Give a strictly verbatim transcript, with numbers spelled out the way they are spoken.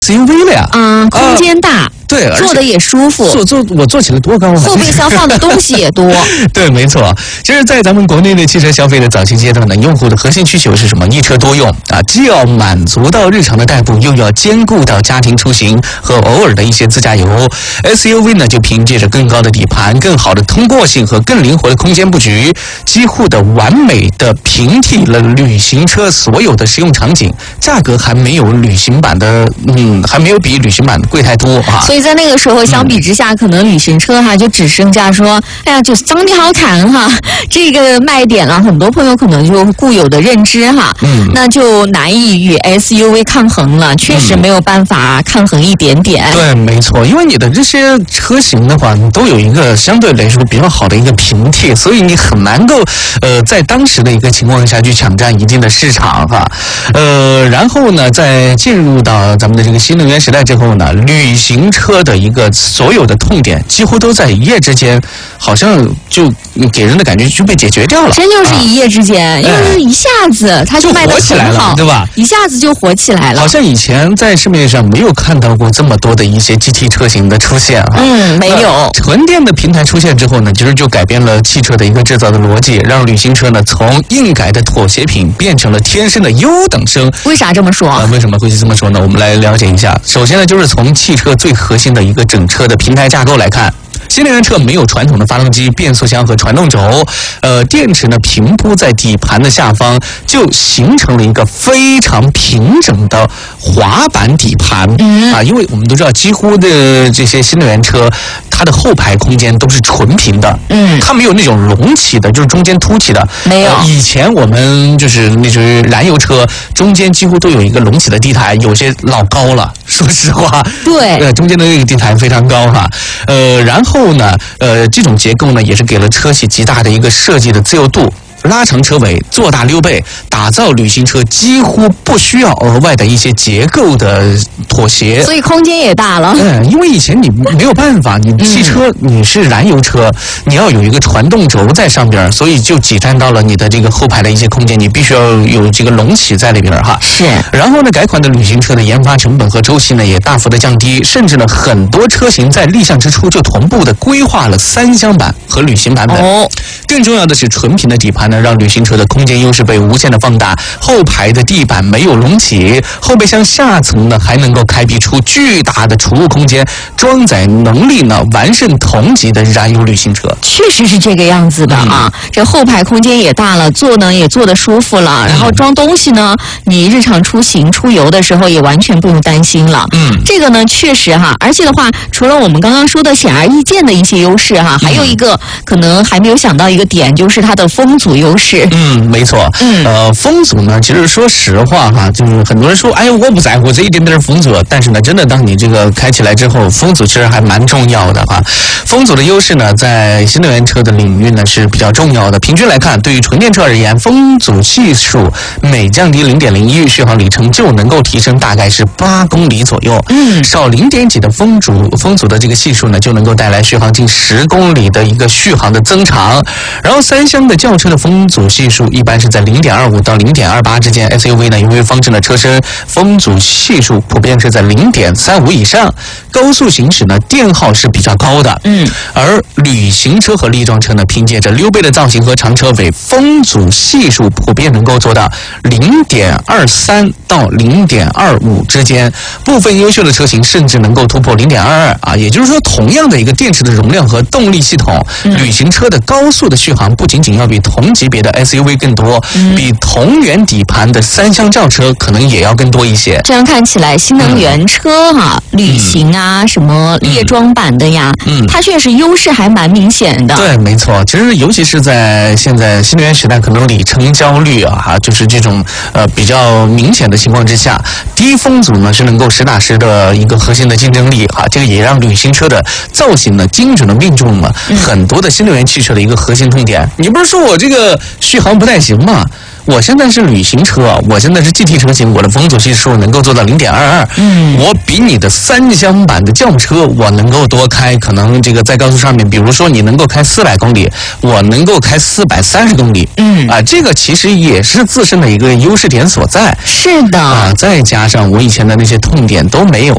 S U V 了呀， 嗯，空间大。呃对， 坐的也舒服， 坐坐我坐起来多高啊！ 后备箱放的东西也多。 对，没错。其实，在咱们国内的汽车消费的早期阶段呢，用户的核心需求是什么？一车多用啊，既要满足到日常的代步，又要兼顾到家庭出行和偶尔的一些自驾游。S U V 呢，就凭借着更高的底盘、更好的通过性和更灵活的空间布局，几乎的完美的平替了旅行车所有的使用场景，价格还没有旅行版的，嗯，还没有比旅行版贵太多啊。 所以在那个时候，相比之下，嗯、可能旅行车哈就只剩下说，哎呀，就是长得好看哈，这个卖点了，很多朋友可能就固有的认知哈，嗯，那就难以与 S U V 抗衡了，确实没有办法抗衡一点点。 嗯、对，没错，因为你的这些车型的话，你都有一个相对来说比较好的一个平替，所以你很难够呃在当时的一个情况下去抢占一定的市场哈，呃，然后呢，在进入到咱们的这个新能源时代之后呢，旅行车的一个所有的痛点几乎都在一夜之间，好像就给人的感觉就被解决掉了。 真就是一夜之间，啊、因为一下子它就卖得很好， 对吧？ 一下子就火起来了。 好像以前在市面上没有看到过这么多的一些 G T 车型的出现啊。 嗯，没有。 纯电的平台出现之后呢，其实就改变了汽车的一个制造的逻辑，让旅行车呢从硬改的妥协品变成了天生的优等生。 为啥这么说？ 呃、为什么会这么说呢？我们来了解一下。首先呢，就是从汽车最核心的一个整车的平台架构来看。新能源车没有传统的发动机、变速箱和传动轴，呃，电池呢平铺在底盘的下方，就形成了一个非常平整的滑板底盘、嗯、啊。因为我们都知道，几乎的这些新能源车，它的后排空间都是纯平的，嗯，它没有那种隆起的，就是中间凸起的， 没有。 呃、以前我们就是那种燃油车，中间几乎都有一个隆起的地台，有些老高了，说实话， 对， 呃，中间的那个地台非常高哈，呃，然后。后呢，呃，这种结构呢，也是给了车企极大的一个设计的自由度。拉长车尾，做大溜背，打造旅行车几乎不需要额外的一些结构的妥协， 所以空间也大了。 嗯，因为以前你没有办法，你汽车、嗯、你是燃油车，你要有一个传动轴在上边，所以就挤占到了你的这个后排的一些空间，你必须要有这个隆起在里边哈。 是。 然后呢，改款的旅行车的研发成本和周期呢也大幅的降低，甚至呢很多车型在立项之初就同步的规划了三厢版和旅行版本。哦。更重要的是，纯平的底盘呢，让旅行车的空间优势被无限的放大。后排的地板没有隆起，后备箱下层呢还能够开辟出巨大的储物空间，装载能力呢完胜同级的燃油旅行车。 确实是这个样子的啊，嗯、这后排空间也大了，坐呢也坐得舒服了，然后装东西呢，你日常出行出游的时候也完全不用担心了。嗯，这个呢确实哈，而且的话，除了我们刚刚说的显而易见的一些优势哈，还有一个可能还没有想到一个点，就是它的风阻优势。 嗯，没错。嗯，呃，风阻呢，其实说实话哈，就是很多人说，哎呀，我不在乎这一点点风阻，但是呢，真的当你这个开起来之后，风阻其实还蛮重要的哈。风阻的优势呢，在新能源车的领域呢是比较重要的。平均来看，对于纯电车而言，风阻系数每降低零点零一续航里程就能够提升大概是八公里左右。嗯，少零点几的风阻风阻的这个系数呢，就能够带来续航近十公里的一个续航的增长。然后三厢的轿车的风阻系数一般是在零点二五到零点二八之间 ，S U V 呢，由于方正的车身，风阻系数普遍是在零点三五以上。高速行驶呢，电耗是比较高的。嗯，而旅行车和力装车呢，凭借着溜背的造型和长车尾，风阻系数普遍能够做到零点二三到零点二五之间。部分优秀的车型甚至能够突破零点二二啊，也就是说，同样的一个电池的容量和动力系统，嗯、旅行车的高速的续航不仅仅要比同级别的 S U V 更多，嗯、比同源底盘的三厢轿车可能也要更多一些。 这样看起来，新能源车哈、啊，嗯、旅行啊，什么列装版的呀，嗯，它确实优势还蛮明显的。 对，没错。其实，尤其是在现在新能源时代，可能里程焦虑啊，哈，就是这种呃比较明显的情况之下，低风阻呢是能够实打实的一个核心的竞争力啊。这个也让旅行车的造型呢精准的命中了很多的新能源汽车的一个核心痛点。你不是说我这个个续航不太行嘛。我现在是旅行车，我现在是 G T 车型，我的风阻系数能够做到零点二二。嗯，我比你的三厢版的轿车，我能够多开，可能这个在高速上面，比如说你能够开四百公里，我能够开四百三十公里。嗯，啊，这个其实也是自身的一个优势点所在。 是的， 啊，再加上我以前的那些痛点都没有